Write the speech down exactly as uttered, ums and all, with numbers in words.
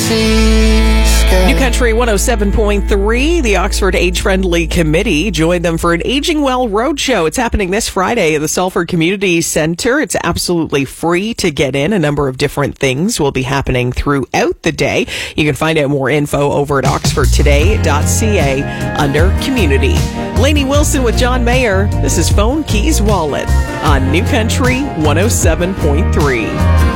see sky. New Country one oh seven point three, the Oxford Age Friendly Committee joined them for an Aging Well Roadshow. It's happening this Friday at the Salford Community Center. It's absolutely free to get in. A number of different things will be happening throughout the day. You can find out more info over at oxford today dot c a under Community. Lainey Wilson with John Mayer. This is Phone Keys Wallet on New Country one oh seven point three.